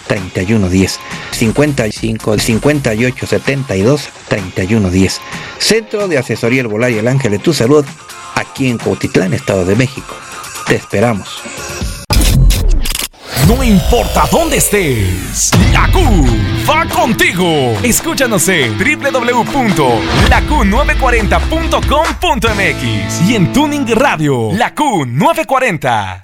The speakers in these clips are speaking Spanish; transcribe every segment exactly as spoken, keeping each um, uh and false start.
treinta y uno diez, cincuenta y cinco, cincuenta y ocho, setenta y dos, treinta y uno diez. Centro de Asesoría Herbolaria El Ángel de tu Salud, aquí en Cuautitlán, Estado de México. Te esperamos. No importa dónde estés, la Q va contigo. Escúchanos en doble u doble u doble u punto la q nueve cuarenta punto com punto m x y en Tuning Radio, La Q nueve cuarenta.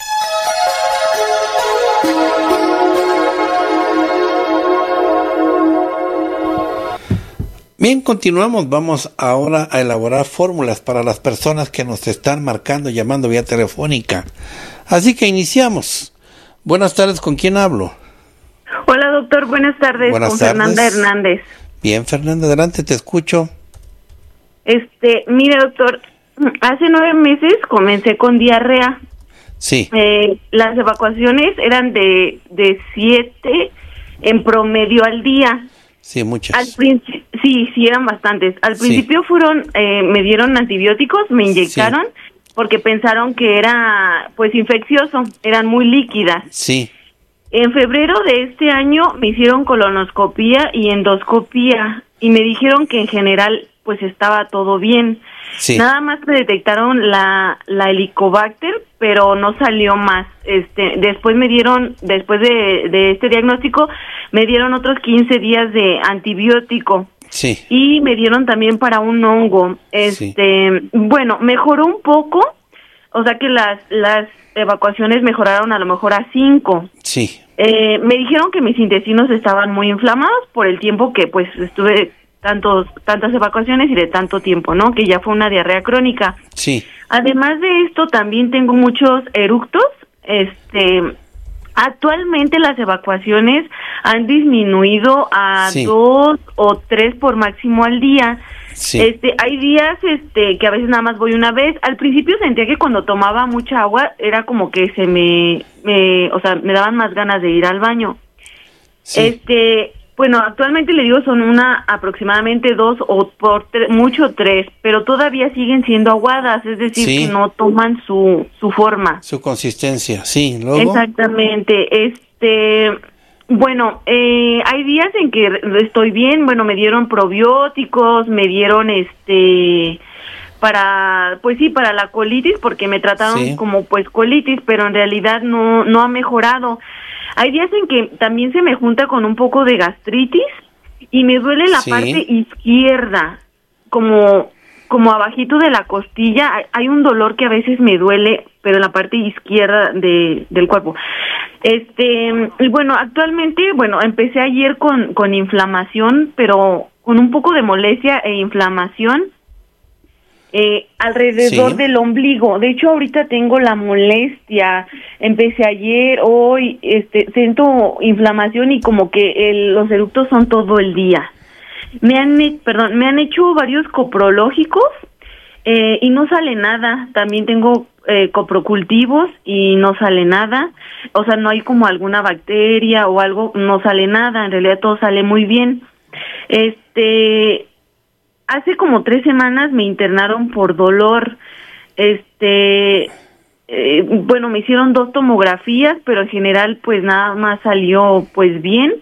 Bien, continuamos. Vamos ahora a elaborar fórmulas para las personas que nos están marcando, llamando vía telefónica. Así que iniciamos. Buenas tardes, ¿con quién hablo? Hola, doctor, buenas tardes. Buenas con tardes. Fernanda Hernández. Bien, Fernanda, adelante, te escucho. Este, mire, doctor, hace nueve meses comencé con diarrea. Sí. Eh, las evacuaciones eran de, de siete en promedio al día. Sí, muchas. Al principio, sí, sí, eran bastantes. Al principio sí. fueron, eh, me dieron antibióticos, me inyectaron, sí. porque pensaron que era, pues, infeccioso, eran muy líquidas. Sí. En febrero de este año me hicieron colonoscopía y endoscopía y me dijeron que en general, pues, estaba todo bien. Sí. Nada más me detectaron la, la Helicobacter, pero no salió más. Este, después me dieron, después de, de este diagnóstico, me dieron otros quince días de antibiótico. Sí. Y me dieron también para un hongo. Este, sí. Bueno, mejoró un poco, o sea que las, las evacuaciones mejoraron a lo mejor a cinco. Sí. Eh, me dijeron que mis intestinos estaban muy inflamados por el tiempo que, pues, estuve tantos tantas evacuaciones y de tanto tiempo, ¿no? Que ya fue una diarrea crónica. Sí. Además de esto, también tengo muchos eructos. Este, actualmente las evacuaciones han disminuido a sí. dos o tres por máximo al día. Sí. Este, hay días, este, que a veces nada más voy una vez. Al principio sentía que cuando tomaba mucha agua era como que se me, me, o sea, me daban más ganas de ir al baño. Sí. Este. Bueno, actualmente le digo son una aproximadamente dos o por tre- mucho tres, pero todavía siguen siendo aguadas, es decir, sí. que no toman su su forma. Su consistencia, sí. Luego. Exactamente. Este, bueno, eh, hay días en que estoy bien. Bueno, me dieron probióticos, me dieron este para, pues sí, para la colitis, porque me trataron sí. como pues colitis, pero en realidad no no ha mejorado. Hay días en que también se me junta con un poco de gastritis y me duele la sí. parte izquierda, como como abajito de la costilla. Hay un dolor que a veces me duele, pero en la parte izquierda de del cuerpo. Este, y bueno, actualmente, bueno, empecé ayer con con inflamación, pero con un poco de molestia e inflamación. Eh, alrededor sí. del ombligo. De hecho, ahorita tengo la molestia. Empecé ayer, hoy, este, siento inflamación y como que el, los eructos son todo el día. Me han, perdón, me han hecho varios coprológicos eh, y no sale nada. También tengo eh, coprocultivos y no sale nada. O sea, no hay como alguna bacteria o algo, no sale nada. En realidad todo sale muy bien. Este... Hace como tres semanas me internaron por dolor. Este, eh, bueno, me hicieron dos tomografías, pero en general, pues nada más salió, pues bien.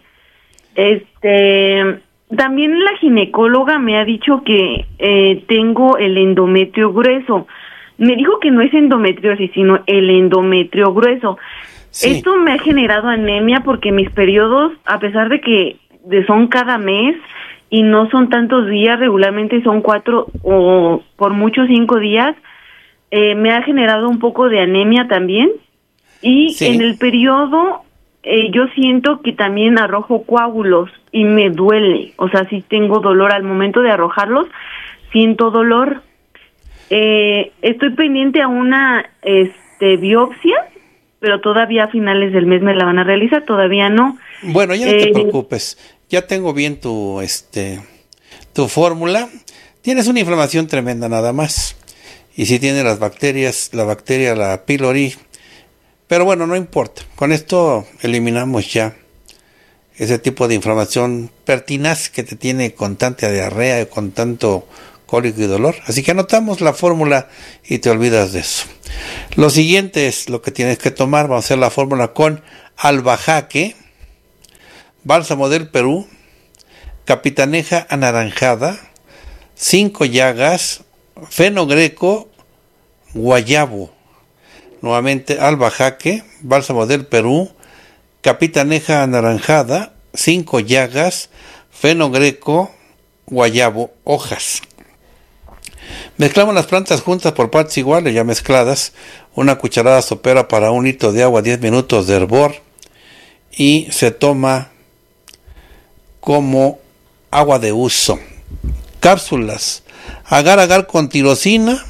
Este, también la ginecóloga me ha dicho que eh, tengo el endometrio grueso. Me dijo que no es endometriosis, sino el endometrio grueso. Sí. Esto me ha generado anemia porque mis periodos, a pesar de que de son cada mes, y no son tantos días, regularmente son cuatro o por mucho cinco días, eh, me ha generado un poco de anemia también. Y sí. en el periodo eh, yo siento que también arrojo coágulos y me duele. O sea, sí tengo dolor al momento de arrojarlos, siento dolor. Eh, estoy pendiente a una este, biopsia, pero todavía a finales del mes me la van a realizar, todavía no. Bueno, ya no eh, te preocupes. Ya tengo bien tu este tu fórmula. Tienes una inflamación tremenda nada más. Y si tiene las bacterias, la bacteria, la pylori. Pero bueno, no importa. Con esto eliminamos ya ese tipo de inflamación pertinaz que te tiene con tanta diarrea y con tanto cólico y dolor. Así que anotamos la fórmula y te olvidas de eso. Lo siguiente es lo que tienes que tomar. Vamos a hacer la fórmula con albahaque, bálsamo del Perú, capitaneja anaranjada, cinco llagas, fenogreco, guayabo. Nuevamente albahaque, bálsamo del Perú, capitaneja anaranjada, cinco llagas, fenogreco, guayabo, hojas. Mezclamos las plantas juntas por partes iguales, ya mezcladas. Una cucharada sopera para un litro de agua, diez minutos de hervor. Y se toma como agua de uso. Cápsulas: agar agar con tirosina,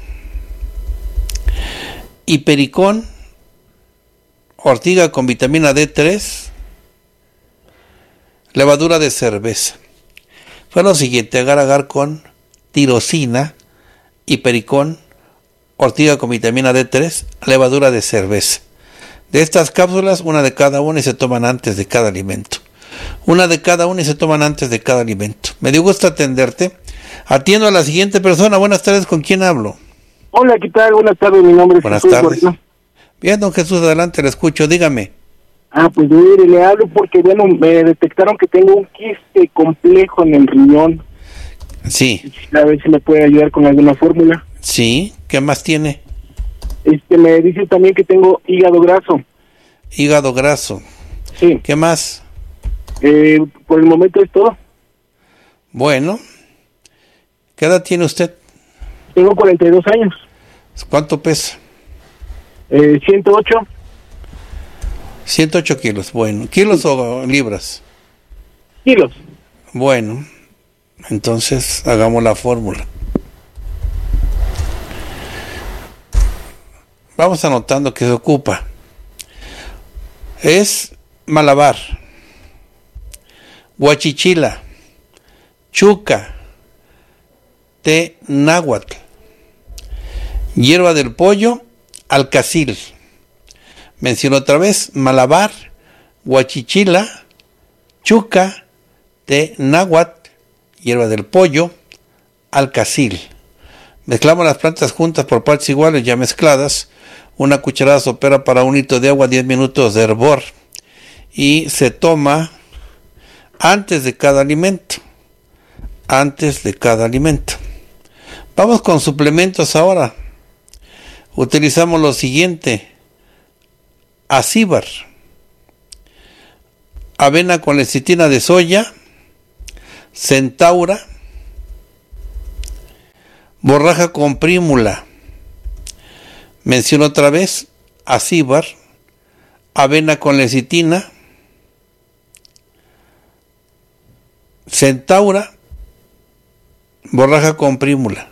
hipericón, ortiga con vitamina D tres, levadura de cerveza. Fue lo siguiente: agar agar con tirosina, hipericón, ortiga con vitamina D tres, levadura de cerveza. De estas cápsulas, una de cada una y se toman antes de cada alimento. Una de cada una y se toman antes de cada alimento. Me dio gusto atenderte. Atiendo a la siguiente persona. Buenas tardes, ¿con quién hablo? Hola, ¿qué tal? Buenas tardes, mi nombre es Buenas Jesús tardes. Moreno. Bien, don Jesús, adelante, le escucho, dígame. Ah, pues mire, le hablo porque, bueno, me detectaron que tengo un quiste complejo en el riñón. Sí, A ver si me puede ayudar con alguna fórmula. sí, ¿qué más tiene? Este, me dice también que tengo hígado graso. Hígado graso. Sí. ¿Qué más? Eh, por el momento es todo. Bueno, ¿qué edad tiene usted? Tengo cuarenta y dos años. ¿Cuánto pesa? Eh, ciento ocho. ciento ocho kilos. Bueno, ¿kilos o libras? Kilos. Bueno, entonces hagamos la fórmula. Vamos anotando que se ocupa. Es malabar, guachichila, chuca, té náhuatl, hierba del pollo, alcacil. Menciono otra vez: malabar, guachichila, chuca, té náhuatl, hierba del pollo, alcacil. Mezclamos las plantas juntas por partes iguales, ya mezcladas. Una cucharada sopera para un litro de agua, diez minutos de hervor. Y se toma antes de cada alimento. Antes de cada alimento. Vamos con suplementos ahora. Utilizamos lo siguiente: Acíbar, avena con lecitina de soya, centaura, borraja con prímula. Menciono otra vez: acíbar, avena con lecitina, centaura, borraja con prímula.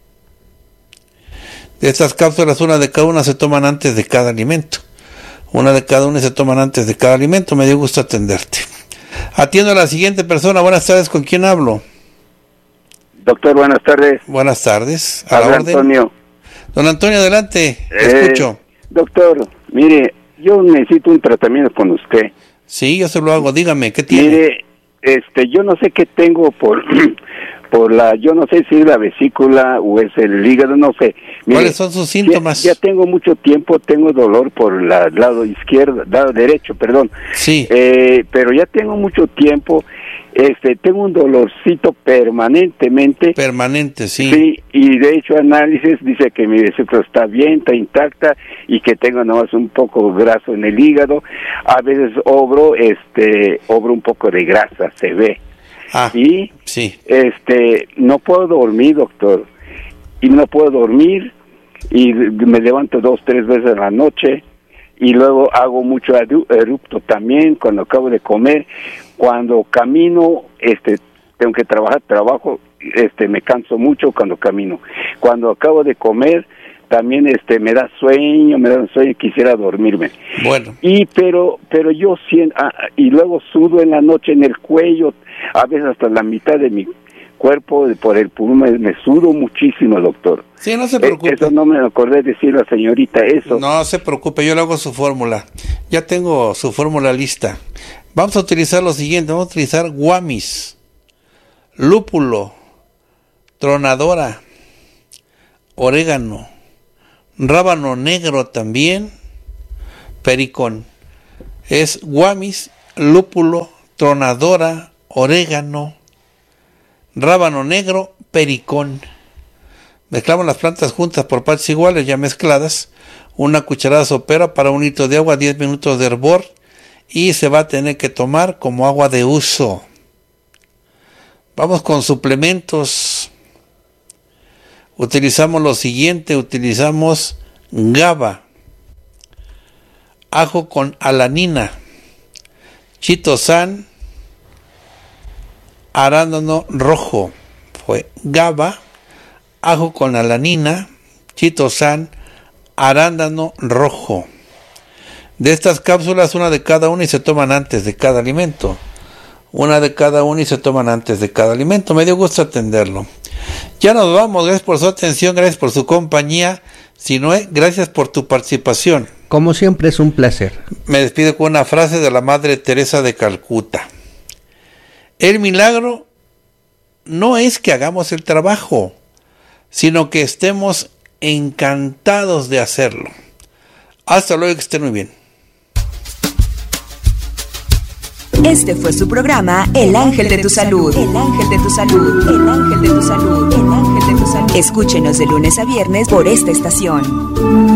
De estas cápsulas, una de cada una se toman antes de cada alimento. Una de cada una se toman antes de cada alimento. Me dio gusto atenderte. Atiendo a la siguiente persona. Buenas tardes, ¿con quién hablo? Doctor, buenas tardes. Buenas tardes. A Habla la orden. Antonio. Don Antonio, adelante. Eh, Escucho. Doctor, mire, yo necesito un tratamiento con usted. Sí, yo se lo hago. Dígame, ¿qué tiene? Mire, este, yo no sé qué tengo por, por la, yo no sé si es la vesícula o es el hígado, no sé. Mire, ¿cuáles son sus síntomas? Ya, ya tengo mucho tiempo, tengo dolor por el lado izquierdo, lado derecho, perdón. Sí. Eh, pero ya tengo mucho tiempo. Este, tengo un dolorcito permanentemente. Permanente, sí. Sí, y de hecho análisis dice que mi vesícula está bien, está intacta y que tengo nomás un poco graso en el hígado. A veces obro, este, obro un poco de grasa, se ve. Ah, y sí. este, no puedo dormir, doctor. Y no puedo dormir y me levanto dos, tres veces a la noche. Y luego hago mucho erupto también cuando acabo de comer. Cuando camino, este, tengo que trabajar, trabajo, este, me canso mucho cuando camino. Cuando acabo de comer, también, este, me da sueño, me da sueño, quisiera dormirme. Bueno. Y, pero, pero yo siento, ah, y luego sudo en la noche en el cuello, a veces hasta la mitad de mi cuerpo, por el pulmón, me sudo muchísimo, doctor. Sí, no se preocupe. Eh, eso no me acordé de decir la señorita, eso. No se preocupe, yo le hago su fórmula. Ya tengo su fórmula lista. Vamos a utilizar lo siguiente, vamos a utilizar guamis, lúpulo, tronadora, orégano, rábano negro también, pericón. Es guamis, lúpulo, tronadora, orégano, rábano negro, pericón. Mezclamos las plantas juntas por partes iguales ya mezcladas. Una cucharada sopera para un litro de agua, diez minutos de hervor, y se va a tener que tomar como agua de uso. Vamos con suplementos. Utilizamos lo siguiente, utilizamos GABA, ajo con alanina, chitosan, arándano rojo. Fue GABA, ajo con alanina, chitosan, arándano rojo. De estas cápsulas, una de cada una y se toman antes de cada alimento. Una de cada una y se toman antes de cada alimento. Me dio gusto atenderlo. Ya nos vamos. Gracias por su atención, gracias por su compañía. Sinoé, gracias por tu participación. Como siempre, es un placer. Me despido con una frase de la Madre Teresa de Calcuta. El milagro no es que hagamos el trabajo, sino que estemos encantados de hacerlo. Hasta luego, que estén muy bien. Este fue su programa El Ángel de tu Salud. El Ángel de tu Salud. El Ángel de tu Salud. El Ángel de tu Salud. Escúchenos de lunes a viernes por esta estación.